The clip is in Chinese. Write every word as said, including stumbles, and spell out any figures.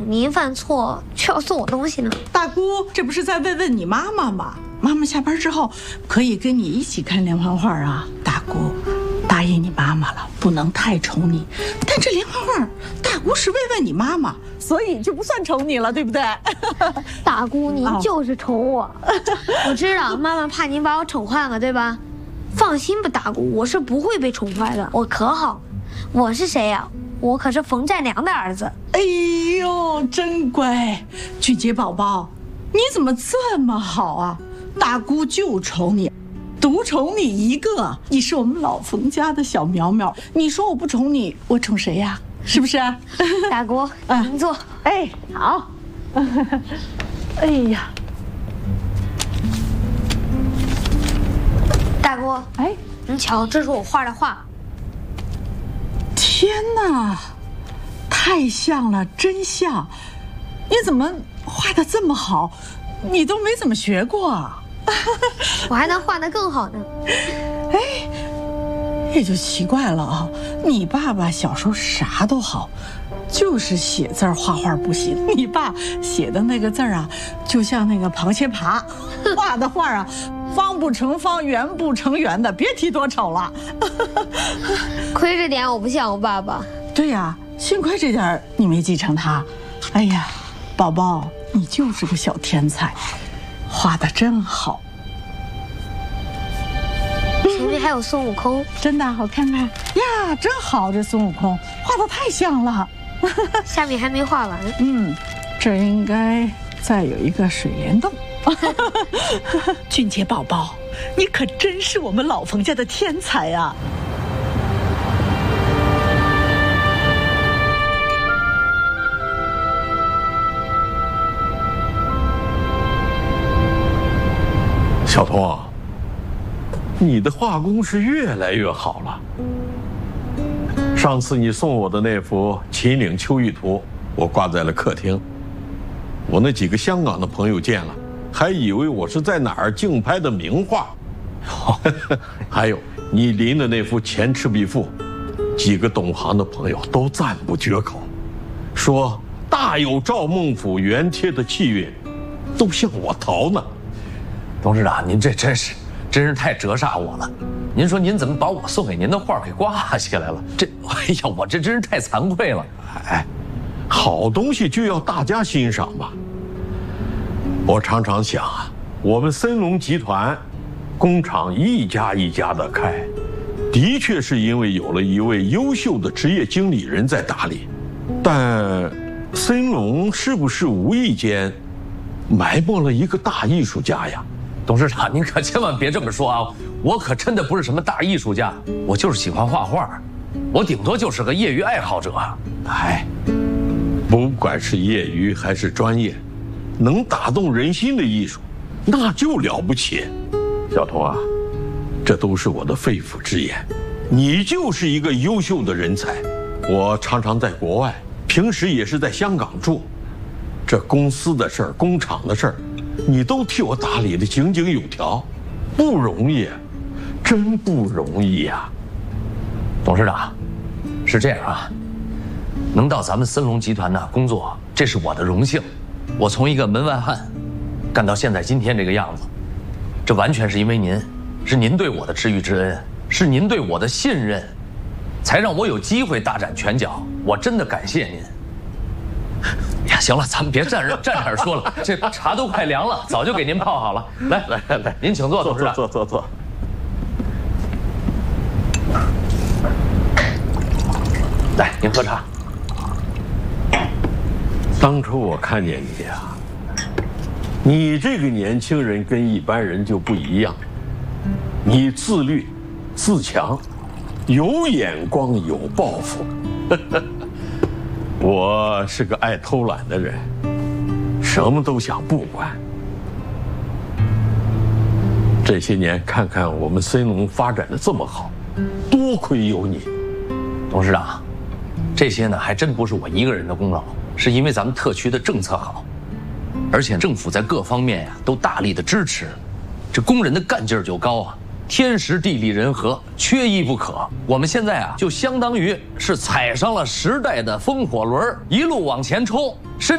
您犯错却要送我东西呢？ 大姑，这不是在问问你妈妈吗？妈妈下班之后可以跟你一起看连环画啊。大姑答应你妈妈了，不能太宠你，但这连环画大姑是慰问你妈妈，所以就不算宠你了，对不对？ 大姑，您就是宠我。我知道妈妈怕您把我宠坏了，对吧？放心吧，大姑，我是不会被宠坏的，我可好。我是谁呀、啊？我可是冯占良的儿子。 哎呦，真乖，俊杰宝宝，你怎么这么好啊？大姑就宠你，独宠你一个，你是我们老冯家的小苗苗。你说我不宠你，我宠谁呀？是不是啊？ 大姑，您坐。 哎，好。哎呀， 大姑， 哎， 您瞧，这是我画的画。 天哪，太像了，真像！你怎么画得这么好？你都没怎么学过啊？ 我还能画得更好呢。 哎，也就奇怪了啊！你爸爸小时候啥都好，就是写字儿画画不行。你爸写的那个字儿啊，就像那个螃蟹爬，画的画啊，方不成方，圆不成圆的，别提多丑了。 亏这点我不像我爸爸。 对呀，幸亏这点你没继承他。哎呀，宝宝，你就是个小天才，画得真好。 前面还有孙悟空， 真的，我看看呀，真好，这孙悟空画得太像了。 下面还没画完。 嗯，这应该再有一个水帘洞。俊杰宝宝，你可真是我们老冯家的天才呀！ 小童，你的画工是越来越好了。上次你送我的那幅《秦岭秋雨图》，我挂在了客厅。我那几个香港的朋友见了，还以为我是在哪儿竞拍的名画。还有你临的那幅《前赤壁赋》，几个懂行的朋友都赞不绝口，说大有赵孟頫原帖的气韵，都向我逃呢。 董事长，您这真是真是太折煞我了。您说您怎么把我送给您的画给挂起来了？这，哎呀，我这真是太惭愧了。 哎，好东西就要大家欣赏嘛。我常常想啊，我们森龙集团工厂一家一家的开，的确是因为有了一位优秀的职业经理人在打理，但森龙是不是无意间埋没了一个大艺术家呀？ 董事长，您可千万别这么说啊！我可真的不是什么大艺术家，我就是喜欢画画，我顶多就是个业余爱好者。 哎，不管是业余还是专业，能打动人心的艺术，那就了不起。小童啊，这都是我的肺腑之言，你就是一个优秀的人才。我常常在国外，平时也是在香港住，这公司的事儿、工厂的事儿，你都替我打理得井井有条，不容易，真不容易呀。 董事长，是这样啊，能到咱们森龙集团呢工作，这是我的荣幸。我从一个门外汉，干到现在今天这个样子，这完全是因为您，是您对我的知遇之恩，是您对我的信任，才让我有机会大展拳脚。我真的感谢您。呀，行了，咱们别站着站这儿说了，这茶都快凉了，早就给您泡好了。来来来来，您请坐，董事长。 坐坐坐坐。 来，您喝茶。 当初我看见你呀、啊，你这个年轻人跟一般人就不一样，你自律、自强，有眼光、有抱负。我是个爱偷懒的人，什么都想不管。这些年看看我们森龙发展的这么好，多亏有你。 董事长，这些呢还真不是我一个人的功劳，是因为咱们特区的政策好，而且政府在各方面呀都大力的支持，这工人的干劲儿就高啊。天时地利人和，缺一不可。我们现在啊，就相当于是踩上了时代的风火轮，一路往前冲。